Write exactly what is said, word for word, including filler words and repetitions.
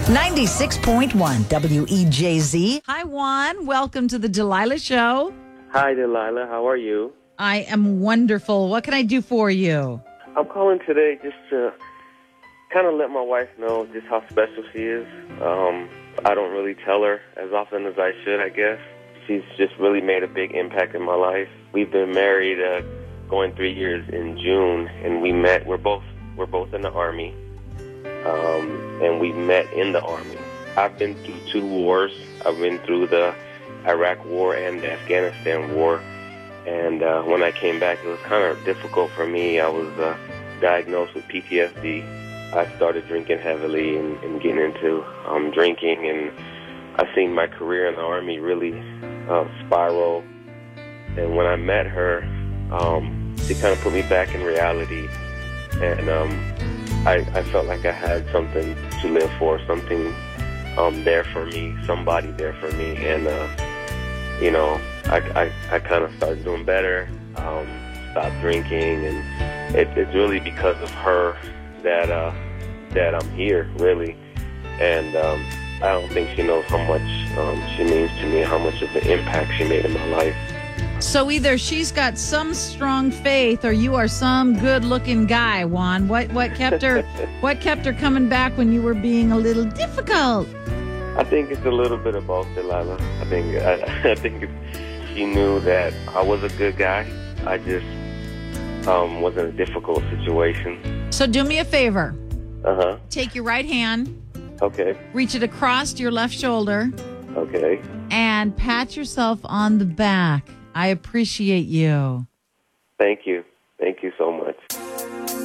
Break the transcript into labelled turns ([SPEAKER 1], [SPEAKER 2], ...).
[SPEAKER 1] ninety-six point one W E J Z. Hi, Juan. Welcome to the Delilah Show.
[SPEAKER 2] Hi, Delilah. How are you?
[SPEAKER 1] I am wonderful. What can I do for you?
[SPEAKER 2] I'm calling today just to kind of let my wife know just how special she is. Um, I don't really tell her as often as I should, I guess. She's just really made a big impact in my life. We've been married uh, going three years in June, and we met. We're both we're both in the Army, um, and we met in the Army. I've been through two wars. I've been through the Iraq War and the Afghanistan War. And uh, when I came back, it was kind of difficult for me. I was uh, diagnosed with P T S D. I started drinking heavily and, and getting into um, drinking, and I seen my career in the Army really uh, spiral. And when I met her, um, she kind of put me back in reality, and um, I, I felt like I had something to live for, something um, there for me, somebody there for me, and uh, you know, I, I, I kind of started doing better, um, stopped drinking, and it, it's really because of her that uh, that I'm here, really. And um, I don't think she knows how much um, she means to me, how much of an impact she made in my life.
[SPEAKER 1] So either she's got some strong faith, or you are some good-looking guy, Juan. What what kept her what kept her coming back when you were being a little difficult?
[SPEAKER 2] I think it's a little bit of both, Delilah. I think I, I think it's, she knew that I was a good guy. I just um, was in a difficult situation.
[SPEAKER 1] So do me a favor.
[SPEAKER 2] Uh-huh.
[SPEAKER 1] Take your right hand.
[SPEAKER 2] Okay.
[SPEAKER 1] Reach it across your left shoulder.
[SPEAKER 2] Okay.
[SPEAKER 1] And pat yourself on the back. I appreciate you.
[SPEAKER 2] Thank you. Thank you so much.